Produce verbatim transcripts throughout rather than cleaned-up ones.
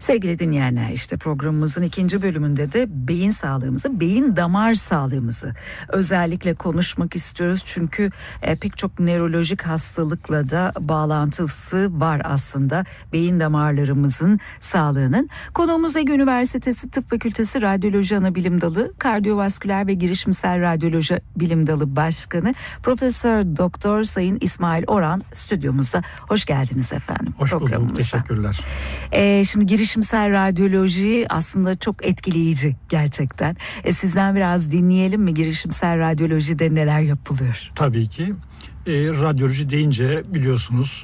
Sevgili dinleyenler, işte programımızın ikinci bölümünde de beyin sağlığımızı, beyin damar sağlığımızı özellikle konuşmak istiyoruz. Çünkü e, pek çok nörolojik hastalıkla da bağlantısı var aslında beyin damarlarımızın sağlığının. Konuğumuz Ege Üniversitesi Tıp Fakültesi Radyoloji Anabilim Dalı, Kardiyovasküler ve Girişimsel Radyoloji Bilim Dalı Başkanı Profesör Doktor Sayın İsmail Oran stüdyomuzda. Hoş geldiniz efendim. Hoş bulduk, teşekkürler. Ee, şimdi girişimsel radyoloji aslında çok etkileyici gerçekten. Ee, sizden biraz dinleyelim mi? Girişimsel radyolojide neler yapılıyor? Tabii ki. E, radyoloji deyince biliyorsunuz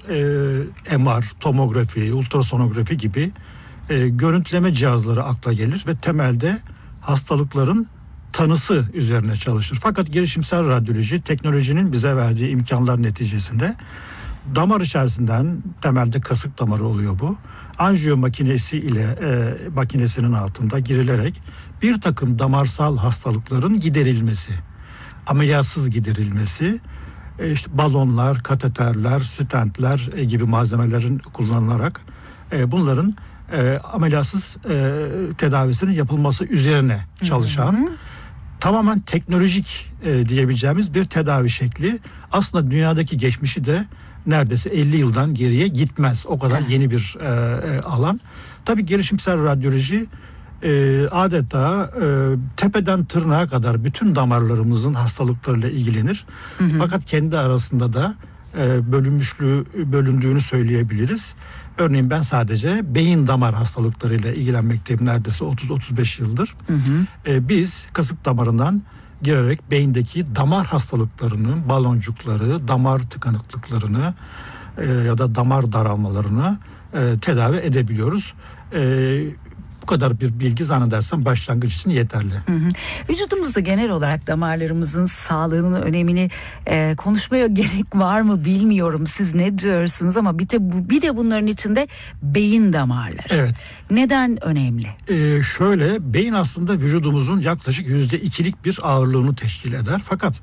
e, M R, tomografi, ultrasonografi gibi e, görüntüleme cihazları akla gelir ve temelde hastalıkların tanısı üzerine çalışır. Fakat girişimsel radyoloji teknolojinin bize verdiği imkanlar neticesinde damar içerisinden, temelde kasık damarı oluyor bu, anjiyo makinesi ile e, makinesinin altında girilerek bir takım damarsal hastalıkların giderilmesi, ameliyatsız giderilmesi, e, işte balonlar, kateterler, stentler e, gibi malzemelerin kullanılarak e, bunların e, ameliyatsız e, tedavisinin yapılması üzerine çalışan, hı hı, tamamen teknolojik e, diyebileceğimiz bir tedavi şekli. Aslında dünyadaki geçmişi de neredeyse elli yıldan geriye gitmez. O kadar yeni bir e, e, alan. Tabii girişimsel radyoloji e, adeta e, tepeden tırnağa kadar bütün damarlarımızın hastalıklarıyla ilgilenir. Hı hı. Fakat kendi arasında da e, bölünmüşlüğü bölündüğünü söyleyebiliriz. Örneğin ben sadece beyin damar hastalıklarıyla ilgilenmekteyim neredeyse otuz otuz beş yıldır. Hı hı. E, biz kasık damarından girerek beyindeki damar hastalıklarını, baloncukları, damar tıkanıklıklarını e, ya da damar daralmalarını e, tedavi edebiliyoruz. E, bu kadar bir bilgi zannedersem başlangıç için yeterli. Hı hı. Vücudumuzda genel olarak damarlarımızın sağlığının önemini e, konuşmaya gerek var mı bilmiyorum. Siz ne diyorsunuz ama bir de, bu, bir de bunların içinde beyin damarları. Evet. Neden önemli? Ee, şöyle, beyin aslında vücudumuzun yaklaşık yüzde ikilik bir ağırlığını teşkil eder. Fakat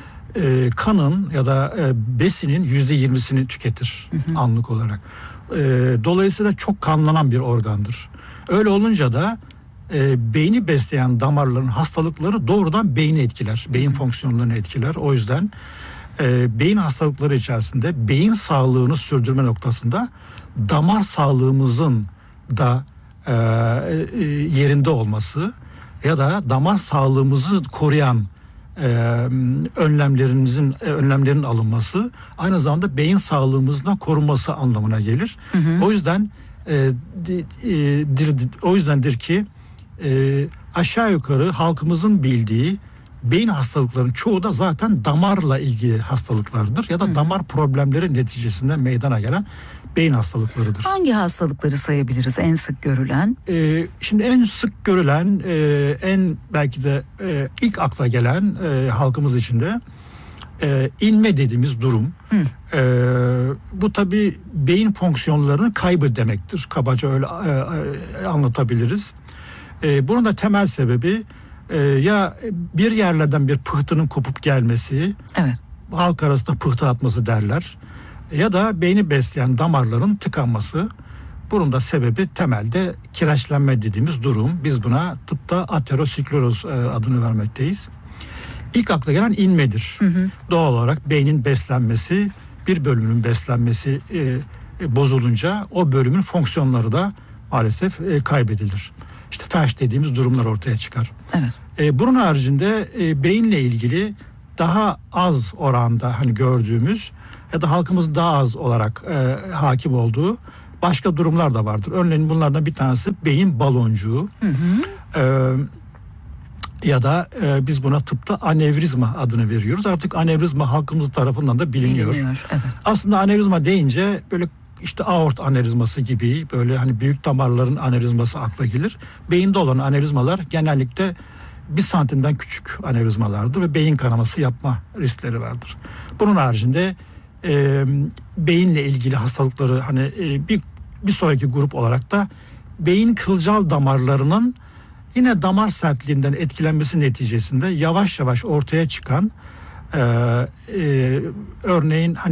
e, kanın ya da e, besinin yüzde yirmisini tüketir, hı hı, anlık olarak. E, dolayısıyla çok kanlanan bir organdır. Öyle olunca da e, beyni besleyen damarların hastalıkları doğrudan beyni etkiler. Beyin fonksiyonlarını etkiler. O yüzden e, beyin hastalıkları içerisinde beyin sağlığını sürdürme noktasında damar sağlığımızın da e, e, yerinde olması ya da damar sağlığımızı koruyan e, önlemlerimizin e, önlemlerin alınması aynı zamanda beyin sağlığımızın korunması anlamına gelir. Hı hı. O yüzden E, e, dir, o yüzdendir ki e, aşağı yukarı halkımızın bildiği beyin hastalıklarının çoğu da zaten damarla ilgili hastalıklardır ya da, hı, damar problemleri neticesinde meydana gelen beyin hastalıklarıdır. Hangi hastalıkları sayabiliriz en sık görülen? E, şimdi en sık görülen, e, en belki de e, ilk akla gelen e, halkımız içinde e, inme dediğimiz durum. Hı. E, bu tabii beyin fonksiyonlarının kaybı demektir. Kabaca öyle e, e, anlatabiliriz. E, bunun da temel sebebi e, ya bir yerlerden bir pıhtının kopup gelmesi, evet, halk arasında pıhtı atması derler, ya da beyni besleyen damarların tıkanması. Bunun da sebebi temelde kireçlenme dediğimiz durum. Biz buna tıpta ateroskleroz e, adını vermekteyiz. İlk akla gelen inmedir. Hı hı. Doğal olarak beynin beslenmesi, bir bölümünün beslenmesi e, e, bozulunca o bölümün fonksiyonları da maalesef e, kaybedilir. İşte felç dediğimiz durumlar ortaya çıkar. Evet. E, bunun haricinde e, beyinle ilgili daha az oranda hani gördüğümüz ya da halkımızın daha az olarak e, hakim olduğu başka durumlar da vardır. Örneğin bunlardan bir tanesi beyin baloncuğu. Hı hı. E, Ya da e, biz buna tıpta anevrizma adını veriyoruz. Artık anevrizma halkımız tarafından da biliniyor. biliniyor evet. Aslında anevrizma deyince böyle işte aort anevrizması gibi böyle hani büyük damarların anevrizması akla gelir. Beyinde olan anevrizmalar genellikle bir santimden küçük anevrizmalardır ve beyin kanaması yapma riskleri vardır. Bunun haricinde e, beyinle ilgili hastalıkları hani e, bir bir sonraki grup olarak da beyin kılcal damarlarının yine damar sertliğinden etkilenmesi neticesinde yavaş yavaş ortaya çıkan e, e, örneğin hani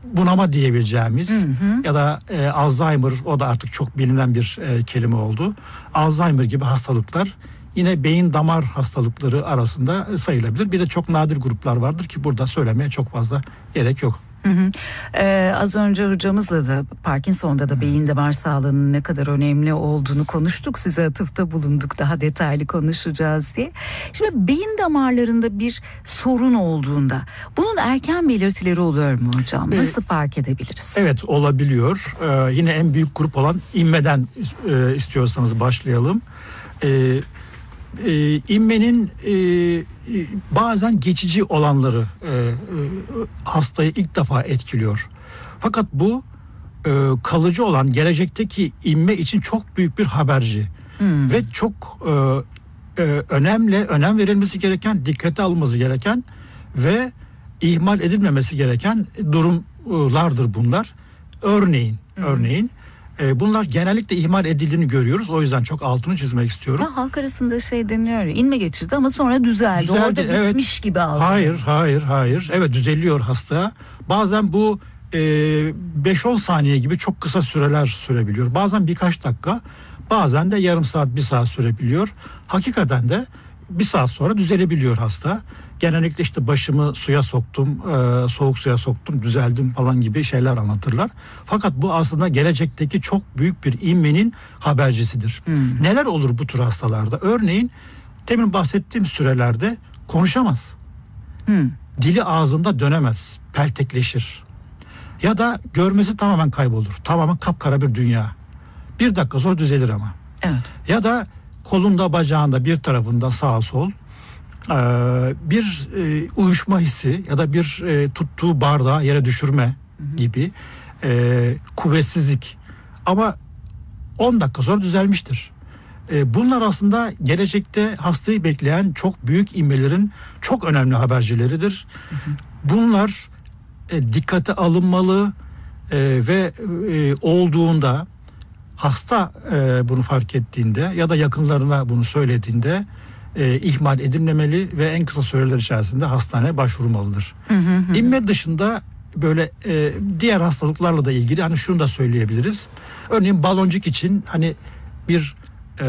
bunama diyebileceğimiz hı hı. ya da e, Alzheimer, o da artık çok bilinen bir e, kelime oldu. Alzheimer gibi hastalıklar yine beyin damar hastalıkları arasında sayılabilir. Bir de çok nadir gruplar vardır ki burada söylemeye çok fazla gerek yok. Hı hı. Ee, az önce hocamızla da Parkinson'da da beyin damar sağlığının ne kadar önemli olduğunu konuştuk. Size atıfta bulunduk, daha detaylı konuşacağız diye. Şimdi beyin damarlarında bir sorun olduğunda bunun erken belirtileri oluyor mu hocam? Nasıl ee, fark edebiliriz? Evet, olabiliyor. Ee, yine en büyük grup olan inmeden e, istiyorsanız başlayalım. Evet. E, inmenin e, bazen geçici olanları e, e, hastayı ilk defa etkiliyor. Fakat bu e, kalıcı olan gelecekteki inme için çok büyük bir haberci. Hmm. Ve çok e, e, önemli, önem verilmesi gereken, dikkate alınması gereken ve ihmal edilmemesi gereken durumlardır bunlar. Örneğin, hmm. örneğin bunlar genellikle ihmal edildiğini görüyoruz. O yüzden çok altını çizmek istiyorum. Ya, halk arasında şey deniyor ya, inme geçirdi ama sonra düzeldi. düzeldi Orada evet. bitmiş gibi aldı. Hayır, hayır, hayır. Evet, düzeliyor hasta. Bazen bu e, beş on saniye gibi çok kısa süreler sürebiliyor. Bazen birkaç dakika, bazen de yarım saat, bir saat sürebiliyor. Hakikaten de bir saat sonra düzelebiliyor hasta. Genellikle işte başımı suya soktum, e, soğuk suya soktum, düzeldim falan gibi şeyler anlatırlar. Fakat bu aslında gelecekteki çok büyük bir inmenin habercisidir. Hmm. Neler olur bu tür hastalarda? Örneğin temin bahsettiğim sürelerde konuşamaz. Hmm. Dili ağzında dönemez, peltekleşir. Ya da görmesi tamamen kaybolur. Tamamen kapkara bir dünya. Bir dakika sonra düzelir ama. Evet. Ya da kolunda, bacağında bir tarafında sağ sol bir e, uyuşma hissi ya da bir e, tuttuğu bardağı yere düşürme hı hı. gibi e, kuvvetsizlik, ama on dakika sonra düzelmiştir. E, bunlar aslında gelecekte hastayı bekleyen çok büyük inmelerin çok önemli habercileridir. Hı hı. Bunlar e, dikkate alınmalı e, ve e, olduğunda hasta e, bunu fark ettiğinde ya da yakınlarına bunu söylediğinde E, ihmal edilmemeli ve en kısa süreler içerisinde hastaneye başvurmalıdır. Hı hı hı. İnme dışında böyle e, diğer hastalıklarla da ilgili hani şunu da söyleyebiliriz. Örneğin baloncuk için hani bir e,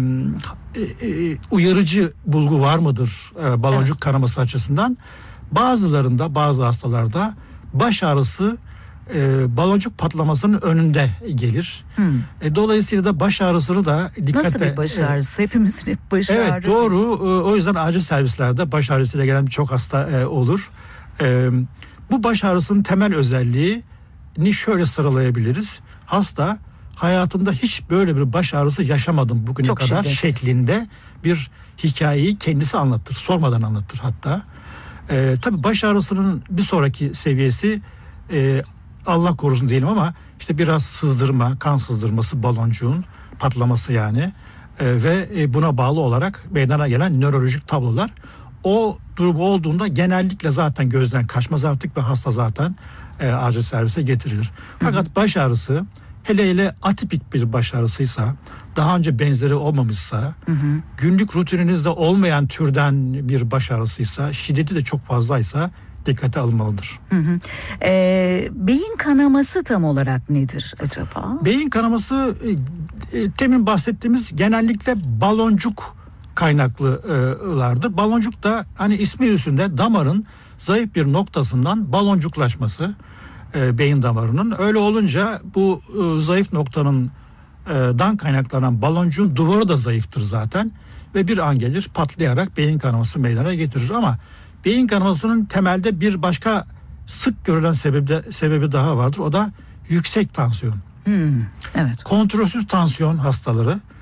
e, uyarıcı bulgu var mıdır e, baloncuk evet. kanaması açısından? Bazılarında, bazı hastalarda baş ağrısı E, baloncuk patlamasının önünde gelir. Hmm. E, dolayısıyla da baş ağrısını da dikkatle... Nasıl bir baş ağrısı? E, Hepimizin hep baş evet, ağrı. Evet doğru. E, o yüzden acil servislerde baş ağrısıyla gelen birçok hasta e, olur. E, bu baş ağrısının temel özelliğini şöyle sıralayabiliriz. Hasta hayatımda hiç böyle bir baş ağrısı yaşamadım bugüne Çok kadar şiddet. şeklinde bir hikayeyi kendisi anlatır. Sormadan anlatır hatta. E, tabii baş ağrısının bir sonraki seviyesi e, Allah korusun diyelim ama işte biraz sızdırma, kan sızdırması, baloncuğun patlaması yani e, ve e, buna bağlı olarak meydana gelen nörolojik tablolar. O durum olduğunda genellikle zaten gözden kaçmaz artık ve hasta zaten e, acil servise getirilir. Fakat hı hı. baş ağrısı, hele hele atipik bir baş ağrısıysa, daha önce benzeri olmamışsa, hı hı. günlük rutininizde olmayan türden bir baş ağrısıysa, şiddeti de çok fazlaysa dikkate alınmalıdır. Hı hı. Ee, beyin kanaması tam olarak nedir acaba? Beyin kanaması e, temin bahsettiğimiz genellikle baloncuk kaynaklılardır. Baloncuk da hani ismi üstünde damarın zayıf bir noktasından baloncuklaşması e, beyin damarının. Öyle olunca bu e, zayıf noktanın e, dan kaynaklanan baloncuğun duvarı da zayıftır zaten ve bir an gelir patlayarak beyin kanaması meydana getirir. Ama beyin kanamasının temelde bir başka sık görülen sebebi, sebebi daha vardır. O da yüksek tansiyon. Hmm, evet. Kontrolsüz tansiyon hastaları